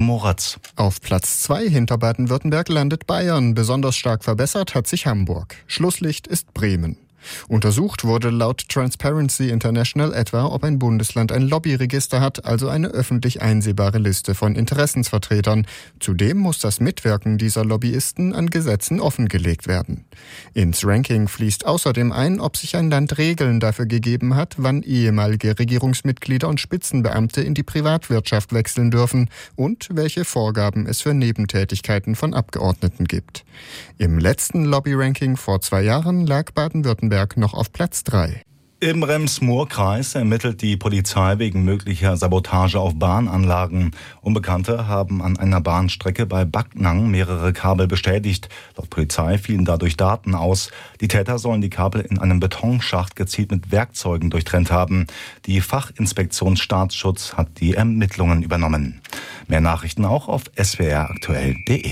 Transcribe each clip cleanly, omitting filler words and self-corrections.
Moritz. Auf Platz 2 hinter Baden-Württemberg landet Bayern. Besonders stark verbessert hat sich Hamburg. Schlusslicht ist Bremen. Untersucht wurde laut Transparency International etwa, ob ein Bundesland ein Lobbyregister hat, also eine öffentlich einsehbare Liste von Interessensvertretern. Zudem muss das Mitwirken dieser Lobbyisten an Gesetzen offengelegt werden. Ins Ranking fließt außerdem ein, ob sich ein Land Regeln dafür gegeben hat, wann ehemalige Regierungsmitglieder und Spitzenbeamte in die Privatwirtschaft wechseln dürfen und welche Vorgaben es für Nebentätigkeiten von Abgeordneten gibt. Im letzten Lobby-Ranking vor 2 Jahren lag Baden-Württemberg noch auf Platz 3. Im Rems-Murr-Kreis ermittelt die Polizei wegen möglicher Sabotage auf Bahnanlagen. Unbekannte haben an einer Bahnstrecke bei Backnang mehrere Kabel beschädigt. Laut Polizei fielen dadurch Daten aus. Die Täter sollen die Kabel in einem Betonschacht gezielt mit Werkzeugen durchtrennt haben. Die Fachinspektion Staatsschutz hat die Ermittlungen übernommen. Mehr Nachrichten auch auf swraktuell.de.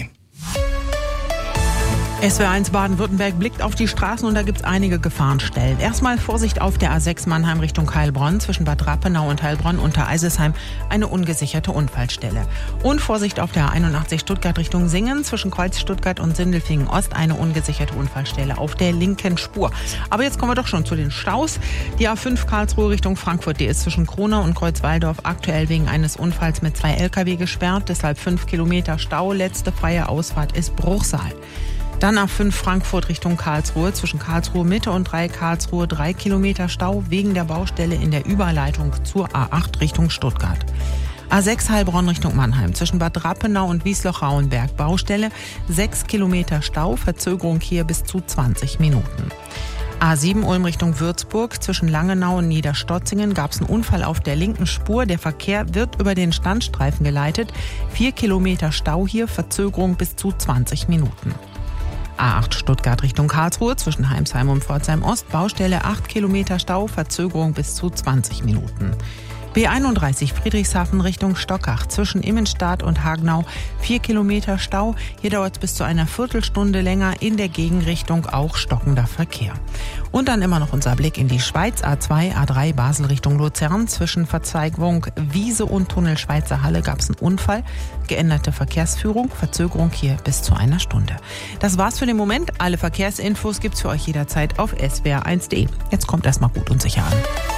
SWR1 Baden-Württemberg blickt auf die Straßen und da gibt es einige Gefahrenstellen. Erstmal Vorsicht auf der A6 Mannheim Richtung Heilbronn, zwischen Bad Rappenau und Heilbronn unter Eisesheim eine ungesicherte Unfallstelle. Und Vorsicht auf der A81 Stuttgart Richtung Singen, zwischen Kreuz Stuttgart und Sindelfingen Ost eine ungesicherte Unfallstelle auf der linken Spur. Aber jetzt kommen wir doch schon zu den Staus. Die A5 Karlsruhe Richtung Frankfurt, die ist zwischen Kronau und Kreuzwaldorf aktuell wegen eines Unfalls mit 2 LKW gesperrt, deshalb 5 Kilometer Stau. Letzte freie Ausfahrt ist Bruchsal. Dann A5 Frankfurt Richtung Karlsruhe, zwischen Karlsruhe Mitte und Karlsruhe 3 Kilometer Stau wegen der Baustelle in der Überleitung zur A8 Richtung Stuttgart. A6 Heilbronn Richtung Mannheim, zwischen Bad Rappenau und Wiesloch-Rauenberg Baustelle, 6 Kilometer Stau, Verzögerung hier bis zu 20 Minuten. A7 Ulm Richtung Würzburg, zwischen Langenau und Niederstotzingen gab es einen Unfall auf der linken Spur. Der Verkehr wird über den Standstreifen geleitet. 4 Kilometer Stau hier, Verzögerung bis zu 20 Minuten. A8 Stuttgart Richtung Karlsruhe, zwischen Heimsheim und Pforzheim Ost, Baustelle 8 Kilometer Stau, Verzögerung bis zu 20 Minuten. B31 Friedrichshafen Richtung Stockach, zwischen Immenstadt und Hagenau 4 Kilometer Stau. Hier dauert es bis zu einer Viertelstunde länger, in der Gegenrichtung auch stockender Verkehr. Und dann immer noch unser Blick in die Schweiz, A2, A3 Basel Richtung Luzern, zwischen Verzweigung Wiese und Tunnel Schweizer Halle gab es einen Unfall. Geänderte Verkehrsführung, Verzögerung hier bis zu einer Stunde. Das war's für den Moment. Alle Verkehrsinfos gibt's für euch jederzeit auf swr1.de. Jetzt kommt erstmal gut und sicher an.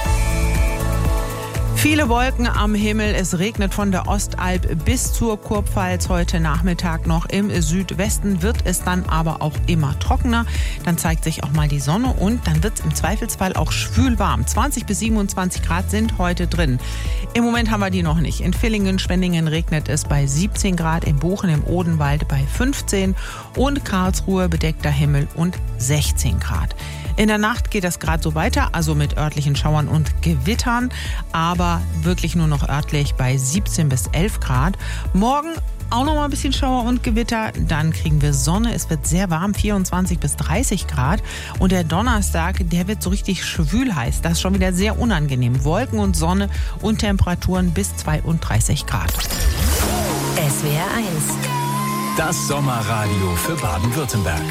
Viele Wolken am Himmel, es regnet von der Ostalb bis zur Kurpfalz. Heute Nachmittag noch im Südwesten wird es dann aber auch immer trockener. Dann zeigt sich auch mal die Sonne und dann wird es im Zweifelsfall auch schwül warm. 20 bis 27 Grad sind heute drin. Im Moment haben wir die noch nicht. In Villingen, Schwenningen regnet es bei 17 Grad, in Buchen im Odenwald bei 15 und Karlsruhe bedeckter Himmel und 16 Grad. In der Nacht geht das gerade so weiter, also mit örtlichen Schauern und Gewittern, aber wirklich nur noch örtlich bei 17 bis 11 Grad. Morgen auch noch mal ein bisschen Schauer und Gewitter, dann kriegen wir Sonne, es wird sehr warm, 24 bis 30 Grad. Und der Donnerstag, der wird so richtig schwül heiß, das ist schon wieder sehr unangenehm. Wolken und Sonne und Temperaturen bis 32 Grad. SWR 1. Das Sommerradio für Baden-Württemberg.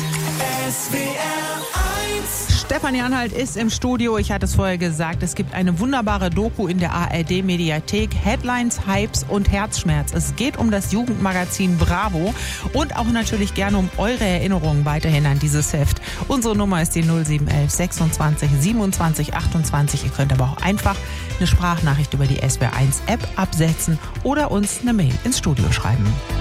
Stefanie Anhalt ist im Studio. Ich hatte es vorher gesagt, es gibt eine wunderbare Doku in der ARD-Mediathek. Headlines, Hypes und Herzschmerz. Es geht um das Jugendmagazin Bravo und auch natürlich gerne um eure Erinnerungen weiterhin an dieses Heft. Unsere Nummer ist die 0711 26 27 28. Ihr könnt aber auch einfach eine Sprachnachricht über die SWR1-App absetzen oder uns eine Mail ins Studio schreiben.